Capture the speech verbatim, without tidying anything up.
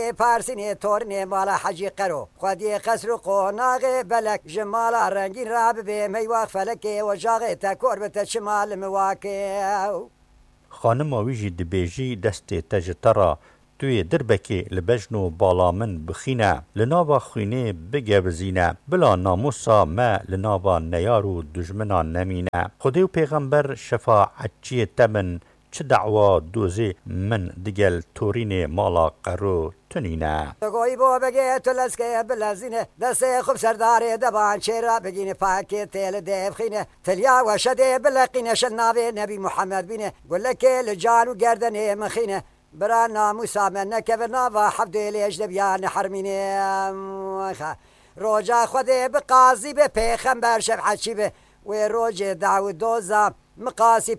خودی پارسینی تورنی مالا حجی قرو خودی قصر قوناغ بلک جمالا رنگین راب به میواق فلکی و جاغ تکور بتا شمال مواکه خانم آویجی دبیجی دست تجترا توی دربکی لبجنو بالا من بخینه لناوا خوینه بگبزینه بلا ناموسا ما لناوا نیارو دجمنا نمینه خودی و پیغمبر شفاعتچی تمن چه دعوا دوزی من دیگل تورین مالا قرو تنینه گوی با بگه تو لسکه بلزینه دست خوب سرداره دبان چرا بگینه پاکی تیل دفخینه تلیا و شده بلقینه شناوه نبی محمد بینه گلکه لجان و گردنه مخینه برا ناموسا من نکه ناوا حفده لیش دبیان حرمینه روجا خوده بقاضی به پیغمبر شفعت چی به و روج دعو دوزا مقاسی